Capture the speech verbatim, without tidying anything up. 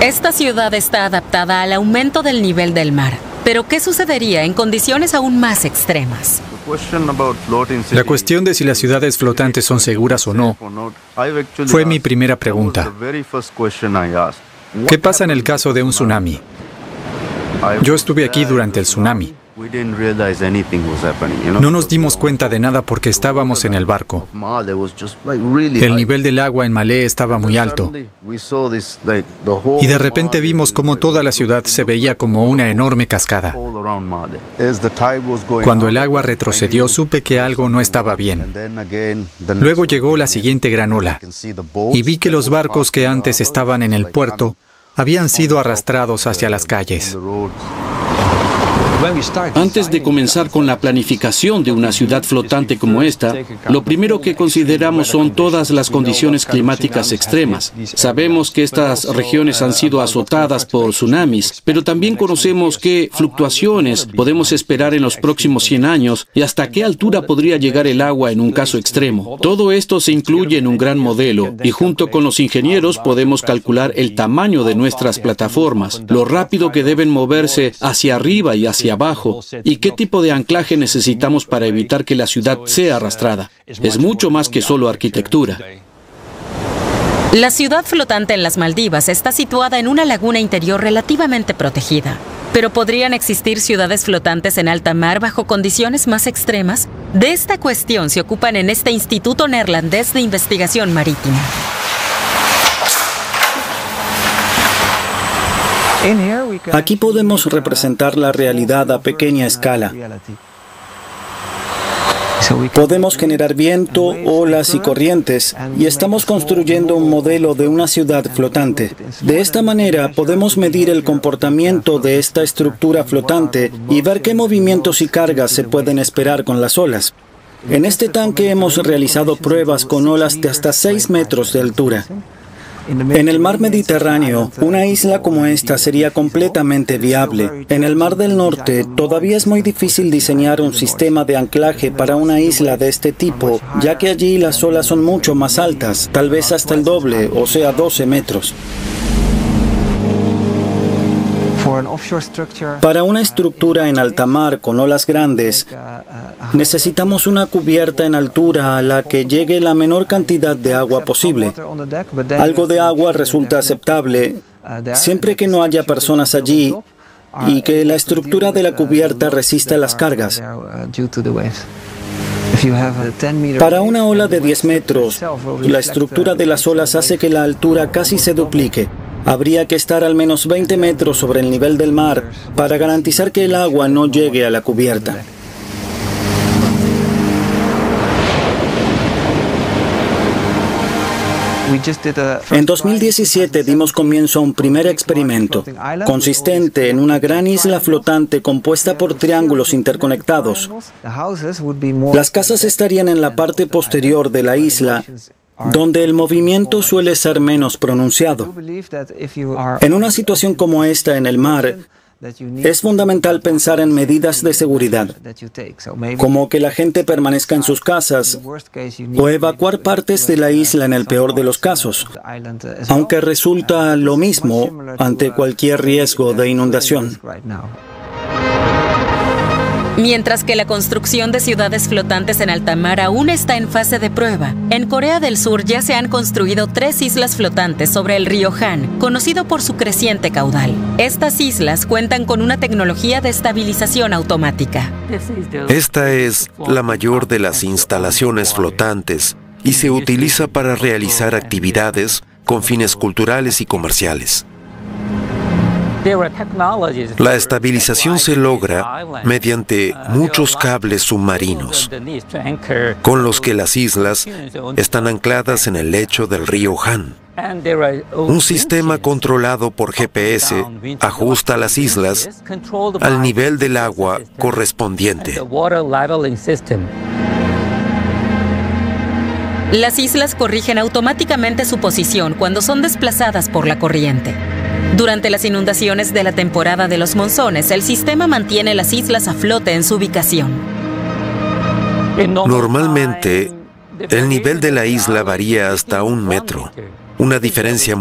Esta ciudad está adaptada al aumento del nivel del mar. Pero, ¿qué sucedería en condiciones aún más extremas? La cuestión de si las ciudades flotantes son seguras o no fue mi primera pregunta. ¿Qué pasa en el caso de un tsunami? Yo estuve aquí durante el tsunami. No nos dimos cuenta de nada porque estábamos en el barco. El nivel del agua en Malé estaba muy alto. Y de repente vimos cómo toda la ciudad se veía como una enorme cascada. Cuando el agua retrocedió, supe que algo no estaba bien. Luego llegó la siguiente gran ola y vi que los barcos que antes estaban en el puerto habían sido arrastrados hacia las calles. Antes de comenzar con la planificación de una ciudad flotante como esta, lo primero que consideramos son todas las condiciones climáticas extremas. Sabemos que estas regiones han sido azotadas por tsunamis, pero también conocemos qué fluctuaciones podemos esperar en los próximos cien años y hasta qué altura podría llegar el agua en un caso extremo. Todo esto se incluye en un gran modelo y junto con los ingenieros podemos calcular el tamaño de nuestras plataformas, lo rápido que deben moverse hacia arriba y hacia abajo, y qué tipo de anclaje necesitamos para evitar que la ciudad sea arrastrada. Es mucho más que solo arquitectura. La ciudad flotante en las Maldivas está situada en una laguna interior relativamente protegida. ¿Pero podrían existir ciudades flotantes en alta mar bajo condiciones más extremas? De esta cuestión se ocupan en este Instituto Neerlandés de Investigación Marítima. Aquí podemos representar la realidad a pequeña escala. Podemos generar viento, olas y corrientes, y estamos construyendo un modelo de una ciudad flotante. De esta manera podemos medir el comportamiento de esta estructura flotante y ver qué movimientos y cargas se pueden esperar con las olas. En este tanque hemos realizado pruebas con olas de hasta seis metros de altura. En el mar Mediterráneo, una isla como esta sería completamente viable. En el Mar del Norte, todavía es muy difícil diseñar un sistema de anclaje para una isla de este tipo, ya que allí las olas son mucho más altas, tal vez hasta el doble, o sea, doce metros. Para una estructura en alta mar con olas grandes, necesitamos una cubierta en altura a la que llegue la menor cantidad de agua posible. Algo de agua resulta aceptable, siempre que no haya personas allí y que la estructura de la cubierta resista las cargas. Para una ola de diez metros, la estructura de las olas hace que la altura casi se duplique. Habría que estar al menos veinte metros sobre el nivel del mar para garantizar que el agua no llegue a la cubierta. En dos mil diecisiete dimos comienzo a un primer experimento, consistente en una gran isla flotante compuesta por triángulos interconectados. Las casas estarían en la parte posterior de la isla, donde el movimiento suele ser menos pronunciado. En una situación como esta en el mar, es fundamental pensar en medidas de seguridad, como que la gente permanezca en sus casas o evacuar partes de la isla en el peor de los casos, aunque resulta lo mismo ante cualquier riesgo de inundación. Mientras que la construcción de ciudades flotantes en alta mar aún está en fase de prueba, en Corea del Sur ya se han construido tres islas flotantes sobre el río Han, conocido por su creciente caudal. Estas islas cuentan con una tecnología de estabilización automática. Esta es la mayor de las instalaciones flotantes y se utiliza para realizar actividades con fines culturales y comerciales. La estabilización se logra mediante muchos cables submarinos, con los que las islas están ancladas en el lecho del río Han. Un sistema controlado por G P S ajusta las islas al nivel del agua correspondiente. Las islas corrigen automáticamente su posición cuando son desplazadas por la corriente. Durante las inundaciones de la temporada de los monzones, el sistema mantiene las islas a flote en su ubicación. Normalmente, el nivel de la isla varía hasta un metro, una diferencia